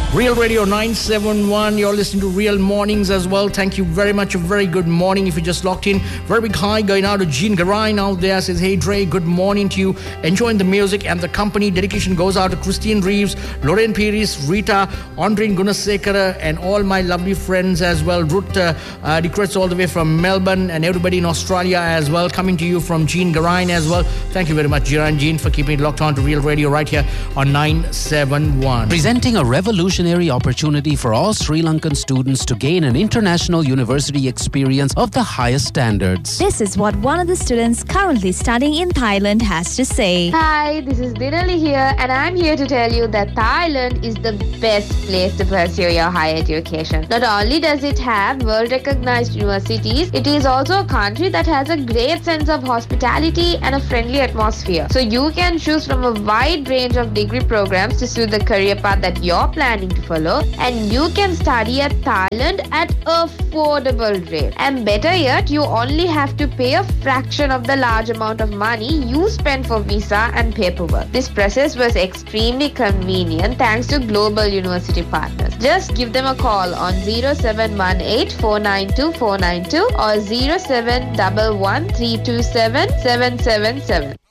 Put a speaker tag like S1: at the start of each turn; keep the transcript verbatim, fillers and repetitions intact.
S1: Real Radio nine seven one, you're listening to Real Mornings as well. Thank you very much. A very good morning if you just locked in. Very big hi going out to Jean Garine out there. Says, hey Dre, good morning to you. Enjoying the music and the company. Dedication goes out to Christine Reeves, Lorraine Pires, Rita, Andreen Gunasekara, and all my lovely friends as well. Ruth uh, uh, requests all the way from Melbourne and everybody in Australia as well. Coming to you from Jean Garine as well. Thank you very much, Jiran Jean, for keeping it locked on to Real Radio right here on nine seven one.
S2: Presenting a revolutionary opportunity for all Sri Lankan students to gain an international university experience of the highest standards.
S3: This is what one of the students currently studying in Thailand has to say.
S4: Hi, this is Dinali here, and I'm here to tell you that Thailand is the best place to pursue your higher education. Not only does it have world-recognized universities, it is also a country that has a great sense of hospitality and a friendly atmosphere. So you can choose from a wide range of degree programs to suit the career path that you're planning to follow, and you can study at Thailand at affordable rate. And better yet, you only have to pay a fraction of the large amount of money you spend for visa and paperwork. This process was extremely convenient thanks to global university partners. Just give them a call on zero seven one eight, four nine two, four nine two or zero seven one one, three two seven, seven seven seven.